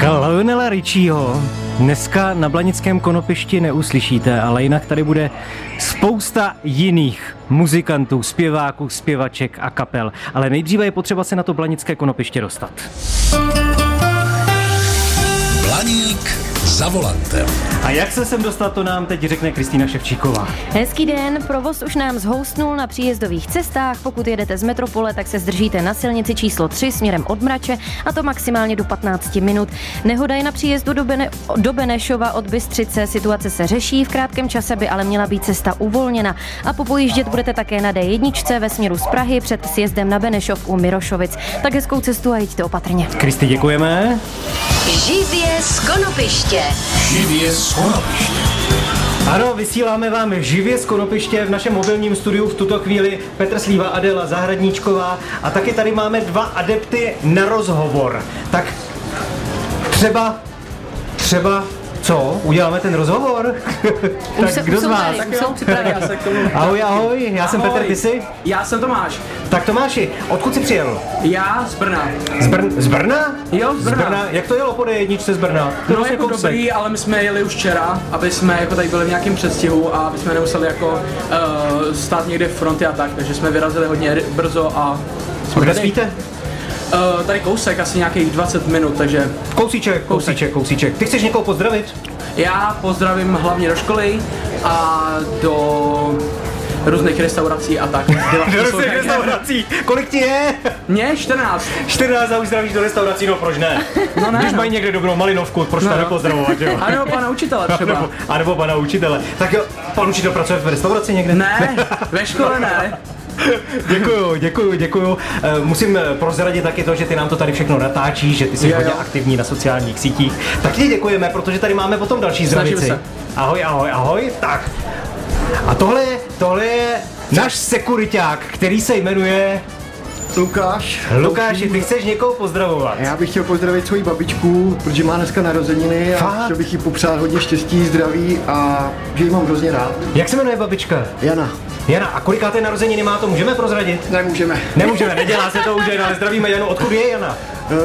Lionela Richieho dneska na Blanickém konopišti neuslyšíte, ale jinak tady bude spousta jiných muzikantů, zpěváků, zpěvaček a kapel. Ale nejdříve je potřeba se na to Blanické konopiště dostat. Blaník za volantem. A jak se sem dostat, to nám teď řekne Kristýna Ševčíková. Hezký den, provoz už nám zhoustnul na příjezdových cestách. Pokud jedete z metropole, tak se zdržíte na silnici číslo 3 směrem od Mrače, a to maximálně do 15 minut. Nehoda je na příjezdu do Benešova od Bystřice. Situace se řeší, v krátkém čase by ale měla být cesta uvolněna. A popojíždět budete také na D1 ve směru z Prahy před sjezdem na Benešov u Mirošovic. Tak hezkou cestu a jeďte opatrně. Kristi, děkujeme. Živě z konopiště. Živě z konopiště. Ano, vysíláme vám živě z konopiště v našem mobilním studiu v tuto chvíli Petr Slíva, Adela Zahradníčková a taky tady máme dva adepty na rozhovor. Tak třeba, co? Uděláme ten rozhovor? Tak kdo z vás? Tak jo, já se k tomu. Ahoj, já jsem Petr, ty jsi? Já jsem Tomáš. Tak Tomáši, odkud jsi přijel? Já z Brna. Z Brna? Jo, z Brna. Jak to jelo po D1 z Brna? No jako dobrý, ale my jsme jeli už včera, aby jsme jako tady byli v nějakém předstihu a aby jsme nemuseli jako stát někde v frontě a tak, takže jsme vyrazili hodně brzo a jsme Kde tady. spíte? Tady kousek, asi nějakých 20 minut, takže... Kousíček. Ty chceš někoho pozdravit? Já pozdravím hlavně do školy a do různých restaurací a tak. Do různých restaurací. Kolik ti je? Mně 14. 14 a už zdravíš do restaurací, no proč ne? No ne, Když no. mají někde dobrou malinovku, proč to nepozdravovat, jo? A nebo pana učitele třeba. A nebo pana učitele. Tak jo, pan učitel pracuje v restauraci někde? Ne, ve škole ne. Děkuju. Musím prozradit taky to, že ty nám to tady všechno natáčíš, že ty jsi hodně aktivní na sociálních sítích. Tak ti děkujeme, protože tady máme potom další zdravici. Ahoj. Tak. A tohle je náš sekuriťák, který se jmenuje... Lukáši, ty chceš někoho pozdravovat? Já bych chtěl pozdravit svoji babičku, protože má dneska narozeniny a chtěl bych jí popřát hodně štěstí, zdraví a že jí mám hrozně rád. Jak se jmenuje babička? Jana, a kolikáté narozeniny má, to můžeme prozradit? Nemůžeme, nedělá se to už, ale zdravíme Janu. Odkud je Jana?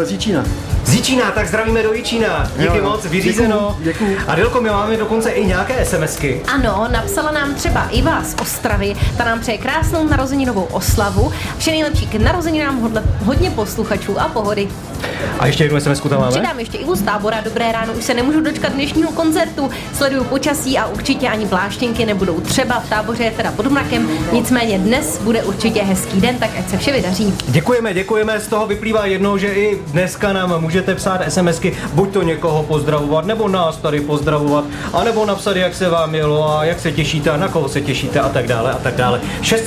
Z Jičína, tak zdravíme do Jičína. Díky moc, vyřízeno. Děkuju. Adelko, my máme dokonce i nějaké SMSky. Ano, napsala nám třeba Iva z Ostravy, ta nám přeje krásnou narozeninovou oslavu. Vše nejlepší k narozeninám, hodně posluchačů a pohody. A ještě jednu SMSku tam máme? Přidám ještě Ivu z Tábora, dobré ráno, už se nemůžu dočkat dnešního koncertu. Sleduju počasí a určitě ani pláštěnky nebudou třeba, v Táboře je teda pod mrakem, nicméně dnes bude určitě hezký den, tak ať se vše vydaří. Děkujeme, z toho vyplývá jedno, že i dneska nám můžete psát SMSky, buď to někoho pozdravovat, nebo nás tady pozdravovat, anebo napsat, jak se vám jelo a jak se těšíte a na koho se těšíte a tak dále.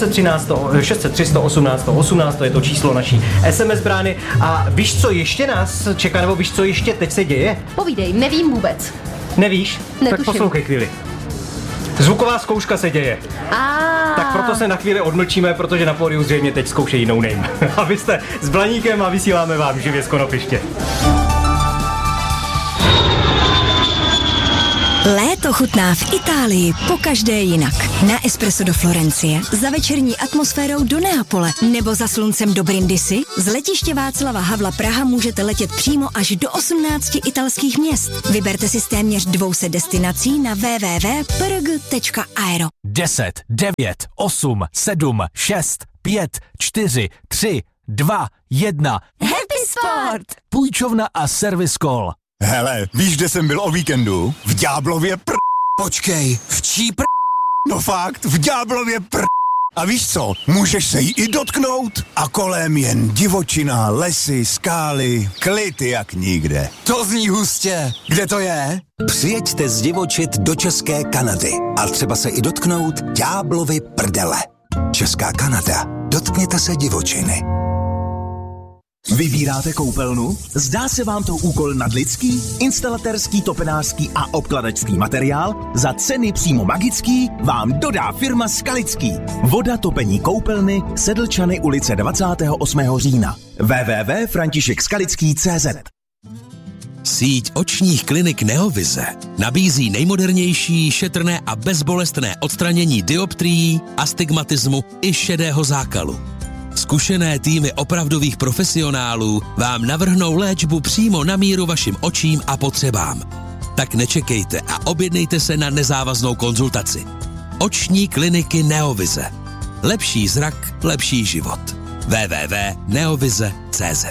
603 118 118, to je to číslo naší SMS brány. A víš, co ještě nás čeká, nebo víš, co ještě teď se děje? Povídej, nevím vůbec. Nevíš? Netuším. Tak poslouchej chvíli. Zvuková zkouška se děje. Tak proto se na chvíli odmlčíme, protože na pódiu zřejmě teď zkoušejí No Name. A vy jste s Blaníkem a vysíláme vám živě z konopiště. Léto chutná v Itálii pokaždé jinak. Na espresso do Florencie, za večerní atmosférou do Neapole nebo za sluncem do Brindisi. Z letiště Václava Havla Praha můžete letět přímo až do 18 italských měst. Vyberte si z téměř 200 destinací na www.prg.aero. 10, 9, 8, 7, 6, 5, 4, 3, 2, 1. Happy Sport! Půjčovna a Service Call. Hele, víš, kde jsem byl o víkendu? V Ďáblově Počkej, v čí No fakt, v Ďáblově A víš co? Můžeš se jí i dotknout. A kolem jen divočina, lesy, skály, klid jak nikde. To zní hustě. Kde to je? Přijeďte zdivočit do České Kanady a třeba se i dotknout Ďáblovy prdele. Česká Kanada. Dotkněte se divočiny. Vybíráte koupelnu? Zdá se vám to úkol nadlidský? Instalatérský, topenářský a obkladačský materiál za ceny přímo magický vám dodá firma Skalický. Voda, topení koupelny, Sedlčany, ulice 28. října. www.františekskalický.cz. Síť očních klinik Neovize nabízí nejmodernější, šetrné a bezbolestné odstranění dioptrií, astigmatismu i šedého zákalu. Zkušené týmy opravdových profesionálů vám navrhnou léčbu přímo na míru vašim očím a potřebám. Tak nečekejte a objednejte se na nezávaznou konzultaci. Oční kliniky Neovize. Lepší zrak, lepší život. www.neovize.cz.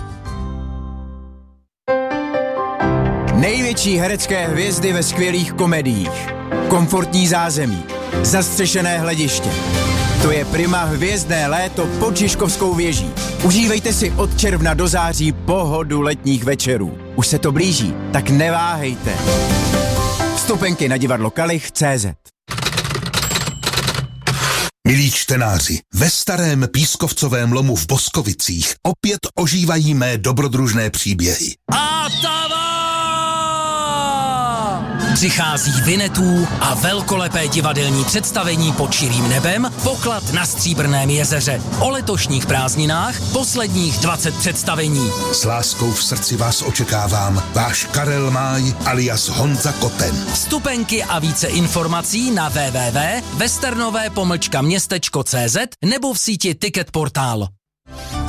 Největší herecké hvězdy ve skvělých komediích. Komfortní zázemí. Zastřešené hlediště. To je Prima hvězdné léto pod Žižkovskou věží. Užívejte si od června do září pohodu letních večerů. Už se to blíží, tak neváhejte. Vstupenky na divadlo Kalich.cz. Milí čtenáři, ve starém pískovcovém lomu v Boskovicích opět ožívají mé dobrodružné příběhy. Přichází Vinetů a velkolepé divadelní představení pod širým nebem, Poklad na Stříbrném jezeře. O letošních prázdninách posledních 20 představení. S láskou v srdci vás očekávám, váš Karel Máj alias Honza Koten. Vstupenky a více informací na www.westernové-městečko.cz nebo v síti Ticket Portál.